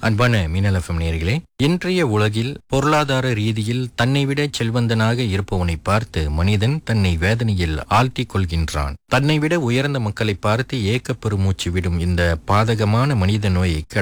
அன்பான மின்னல் எஃப்எம் நேயர்களே, இன்றைய உலகில் பொருளாதார ரீதியில் தன்னை விட செல்வந்தனாக இருப்பவனை பார்த்து மனிதன் தன்னை வேதனையில் ஆழ்த்திக் கொள்கின்றான். தன்னை விட உயர்ந்த மக்களை பார்த்து ஏக்கப் பெருமூச்சு விடும் இந்த பாதகமான மனித நோயை